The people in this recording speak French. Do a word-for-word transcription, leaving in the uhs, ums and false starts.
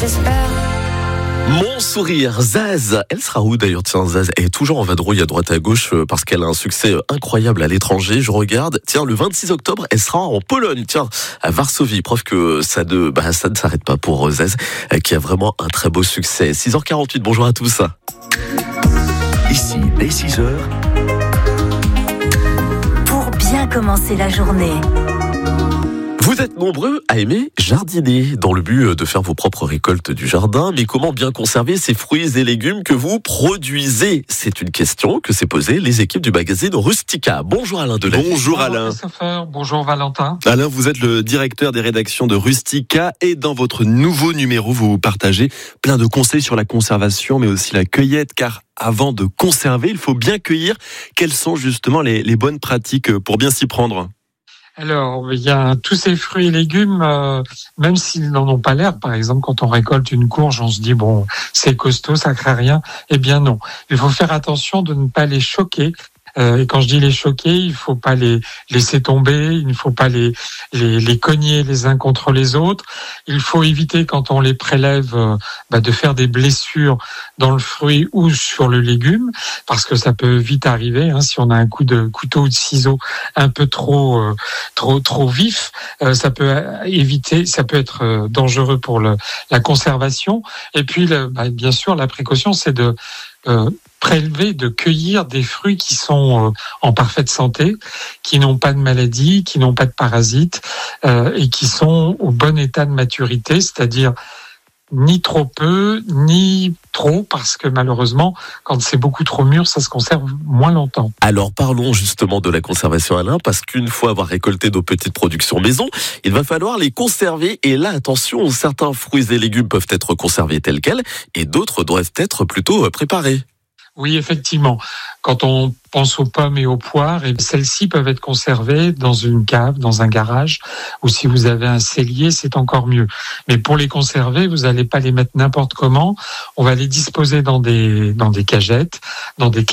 j'espère. Mon sourire, Zaz, elle sera où d'ailleurs? Tiens, Zaz, elle est toujours en vadrouille à droite à gauche parce qu'elle a un succès incroyable à l'étranger. Je regarde, tiens, le vingt-six octobre, elle sera en Pologne, tiens, à Varsovie. Preuve que ça ne, bah, ça ne s'arrête pas pour Zaz, qui a vraiment un très beau succès. six heures quarante-huit, bonjour à tous. Ici, dès six heures. Pour bien commencer la journée. Vous êtes nombreux à aimer jardiner dans le but de faire vos propres récoltes du jardin. Mais comment bien conserver ces fruits et légumes que vous produisez? C'est une question que s'est posée les équipes du magazine Rustica. Bonjour Alain Delahaye. Bonjour Alain. Bonjour, bonjour Valentin. Alain, vous êtes le directeur des rédactions de Rustica et dans votre nouveau numéro, vous partagez plein de conseils sur la conservation mais aussi la cueillette, car avant de conserver, il faut bien cueillir. Quelles sont justement les, les bonnes pratiques pour bien s'y prendre? Alors, il y a tous ces fruits et légumes, euh, même s'ils n'en ont pas l'air. Par exemple, quand on récolte une courge, on se dit, bon, c'est costaud, ça craint rien. Eh bien non, il faut faire attention de ne pas les choquer. Euh, et quand je dis les choquer, il faut pas les laisser tomber, il ne faut pas les, les, les cogner les uns contre les autres. Il faut éviter, quand on les prélève, euh, bah, de faire des blessures dans le fruit ou sur le légume, parce que ça peut vite arriver, hein, si on a un coup de couteau ou de ciseau un peu trop, euh, trop, trop vif, euh, ça peut éviter, ça peut être euh, dangereux pour le, la conservation. Et puis, le, bah, bien sûr, la précaution, c'est de euh, prélever, de cueillir des fruits qui sont euh, en parfaite santé, qui n'ont pas de maladie, qui n'ont pas de parasites euh, et qui sont au bon état de maturité, c'est-à-dire ni trop peu, ni trop, parce que malheureusement, quand c'est beaucoup trop mûr, ça se conserve moins longtemps. Alors parlons justement de la conservation, Alain, parce qu'une fois avoir récolté nos petites productions maison, il va falloir les conserver. Et là, attention, certains fruits et légumes peuvent être conservés tels quels et d'autres doivent être plutôt préparés. Oui, effectivement. Quand on pense aux pommes et aux poires, et celles-ci peuvent être conservées dans une cave, dans un garage, ou si vous avez un cellier, c'est encore mieux. Mais pour les conserver, vous n'allez pas les mettre n'importe comment. On va les disposer dans des dans des cagettes, dans des